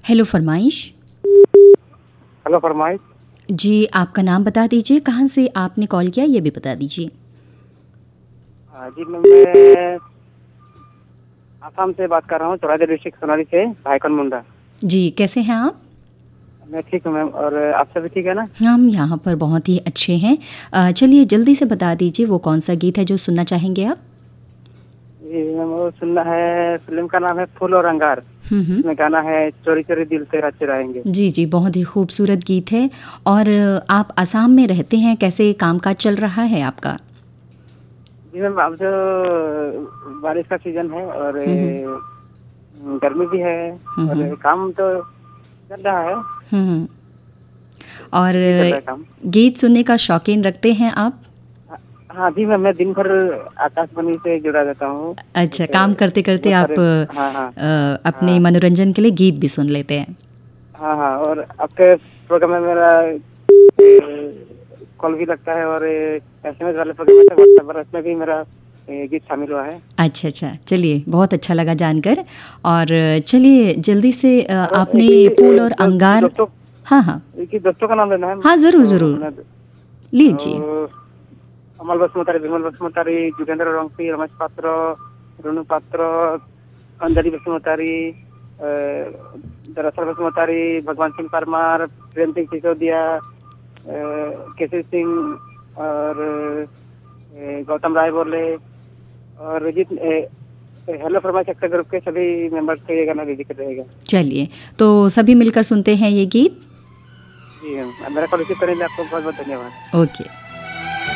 Hello फरमाइश। Hello फरमाइश। जी, आपका नाम बता दीजिए, कहाँ से आपने कॉल किया ये भी बता दीजिए। जी मैं आसाम से बात कर रहा हूँ, चौराहा डिस्ट्रिक्ट सोनाली से, भाईकन मुंडा। जी, कैसे हैं आप? मैं ठीक हूँ मैम, और आप सभी ठीक है ना? हम यहाँ पर बहुत ही अच्छे हैं। चलिए जल्दी से बता दीजिए वो कौन सा गीत है जो सुनना चाहेंगे आप? जी मैम, वो सुनना है, फिल्म का नाम है फूल और अंगार। हम्म। इसमें गाना है चोरी चोरी दिल तेरा चुराएंगे। जी जी, बहुत ही खूबसूरत गीत है। और आप असम में रहते हैं, कैसे कामकाज चल रहा है आपका? जी मैम, अब जो बारिश का सीजन है और हम्म गर्मी भी है, हम्म और काम तो चल रहा है। हम्म। और ये चल रहा है काम। गीत सुनने का शौकीन रखते हैं आप? हाँ जी मैम, मैं दिन भर आकाशवाणी से जुड़ा रहता हूँ। अच्छा, जैसे काम करते करते बहुत आप सारे। हाँ हाँ। अपने हाँ मनोरंजन के लिए गीत भी सुन लेते हैं? हाँ हाँ, और आपके प्रोग्राम में मेरा कॉल भी लगता है, और एसएमएस वाले प्रोग्राम में व्हाट्सएप पर, उसमें भी मेरा गीत शामिल हुआ है। अच्छा अच्छा, चलिए बहुत अच्छा लगा जानकर। और चलिए जल्दी से और आपने एक फूल और अंगार। दोस्तों, हाँ हाँ। एक ही दोस्तों का नाम लेना है। हाँ, ज़रूर तो ज़रूर, मैंने लीजिए। अमल बसुमतारी, विमल बसुमतारी, जुगेंद्र रंगसी, रमेश पात्र, रोनू पात्र, अंजलि बसुमतारी, दरअसल बसुमतारी, भगवान सिंह परमार, प्रेम सिंह सिसोदिया, केसरी सिंह, और गौतम राय बोले, और हेलो फरमाइश एक्टर ग्रुप के सभी मेंबर्स को ये गाना डेडिकेट रहेगा। चलिए, तो सभी मिलकर सुनते हैं ये गीत। जी मैम, मेरा कॉल रिसीव करने के लिए आपको बहुत बहुत धन्यवाद। ओके।